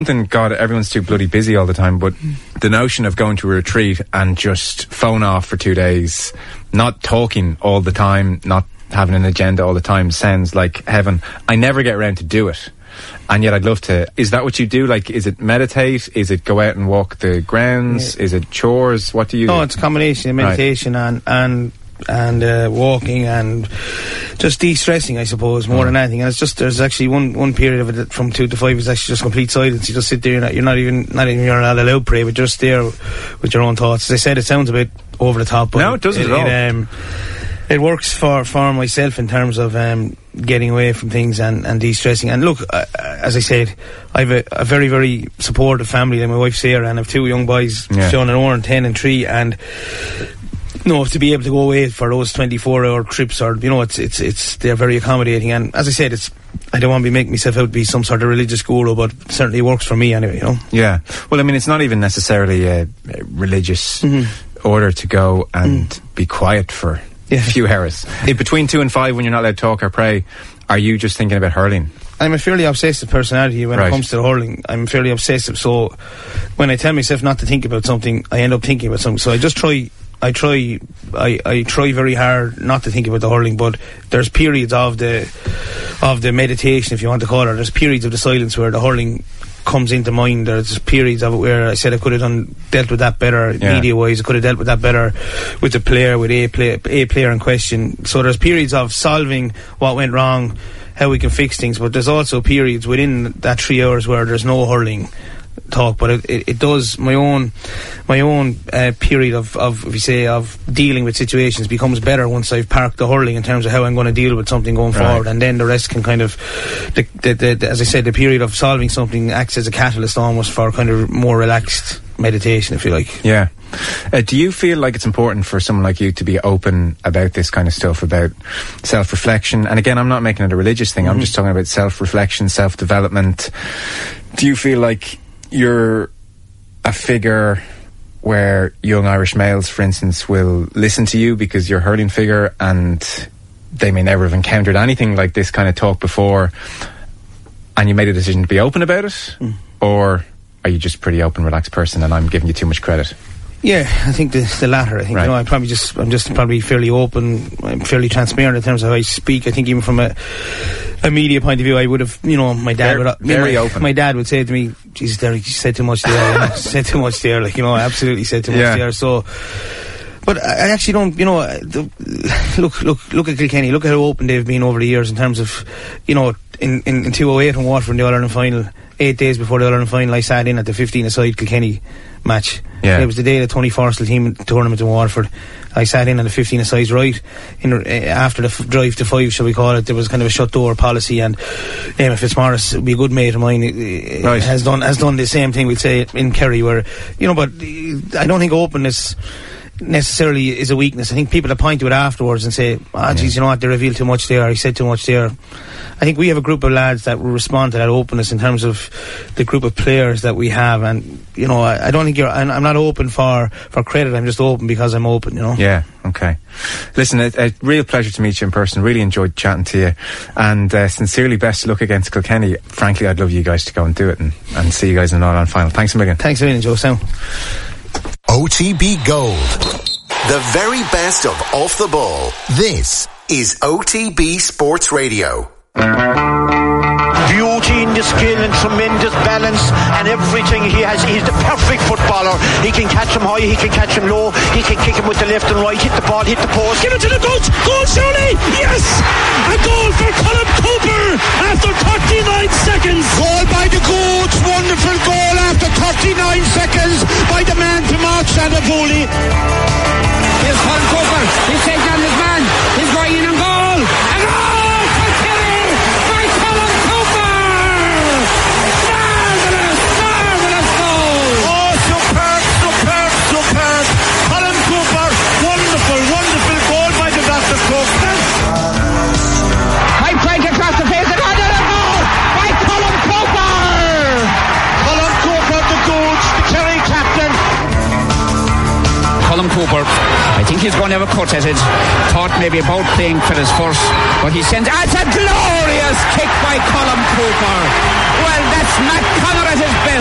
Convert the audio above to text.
God, everyone's too bloody busy all the time, but the notion of going to a retreat and just phone off for 2 days, not talking all the time, not having an agenda all the time, sounds like heaven. I never get around to do it, and yet I'd love to. Is that what you do? Like, is it meditate? Is it go out and walk the grounds? Is it chores? What do you do? No, it's a combination of meditation and walking and just de-stressing, I suppose, more than anything. And it's just, there's actually one period of it from 2 to 5 is actually just complete silence. You just sit there, you're not even you're not allowed to pray, but just there with your own thoughts. As I said, it sounds a bit over the top, but no, it doesn't at all. It works for myself in terms of getting away from things and de-stressing. And look, as I said, I have a very, very supportive family. Like my wife Sarah, and I have 2 young boys, Sean and Oren, 10 and 3, and to be able to go away for those 24-hour trips, or it's they're very accommodating. And as I said, I don't want to be making myself out to be some sort of religious guru, but it certainly works for me anyway. Yeah. Well, I mean, it's not even necessarily a religious order to go and be quiet for a few hours. Between 2 and 5, when you're not allowed to talk or pray, are you just thinking about hurling? I'm a fairly obsessive personality when it comes to hurling. I'm fairly obsessive, so when I tell myself not to think about something, I end up thinking about something. So I just try. I try very hard not to think about the hurling, but there's periods of the meditation, if you want to call it. There's periods of the silence where the hurling comes into mind. There's periods of it where I said I could have dealt with that better media wise. I could have dealt with that better with the player, with a player in question. So there's periods of solving what went wrong, how we can fix things, but there's also periods within that 3 hours where there's no hurling talk. But it does, my own period of dealing with situations becomes better once I've parked the hurling in terms of how I'm going to deal with something going forward, and then the rest can kind of as I said, the period of solving something acts as a catalyst almost for kind of more relaxed meditation, if you like. Yeah. Do you feel like it's important for someone like you to be open about this kind of stuff, about self-reflection? And again, I'm not making it a religious thing, I'm just talking about self-reflection, self-development. Do you feel like you're a figure where young Irish males, for instance, will listen to you because you're a hurling figure and they may never have encountered anything like this kind of talk before, and you made a decision to be open about it? Or are you just a pretty open, relaxed person and I'm giving you too much credit? Yeah, I think the latter. I think I'm just probably fairly open. I'm fairly transparent in terms of how I speak. I think even from a media point of view, I would have, my dad open. My dad would say to me, "Jesus, Derek, you said too much there. Said too much there. Absolutely said too much there." So, but I actually don't. Look at Kilkenny. Look at how open they've been over the years in terms of, in 2008 when Waterford in the All-Ireland final. 8 days before the All-Ireland final, I sat in at the 15-a-side Kilkenny match. It was the day of the 21st team tournament in Waterford. I sat in at the 15-a-sides after the drive to 5, shall we call it. There was kind of a shut door policy, and Emma Fitzmaurice, would be a good mate of mine, has done the same thing, we'll say, in Kerry, where, but I don't think openness necessarily is a weakness. I think people that point to it afterwards and say, geez, you know what, they revealed too much there, he said too much there. I think we have a group of lads that will respond to that openness in terms of the group of players that we have, and I don't think I'm not open for credit, I'm just open because I'm open, Yeah, okay. Listen, a real pleasure to meet you in person. Really enjoyed chatting to you, and sincerely best of luck against Kilkenny. Frankly, I'd love you guys to go and do it and see you guys in the All-Ireland final. Thanks a million. Thanks a million, Joe. Sound. OTB Gold, the very best of Off the Ball. This is OTB Sports Radio. Beauty in the skill and tremendous balance and everything he has. He's the perfect footballer. He can catch him high, he can catch him low, he can kick him with the left and right, hit the ball, hit the post, give it to the goal. Goal, surely! Yes! A goal for Colin Cooper after 39 seconds. Goal by the Goats. Wonderful goal after 39 seconds by the man from Mark Sanavoli. Here's Colin Cooper. He's taking on his man. He's going in on goal. A goal! Cooper, I think he's going to have a cut at it. Thought maybe about playing for his first, but he sends. It's a glorious marvellous kick by Colm Cooper. Well, that's Matt Connor at his best.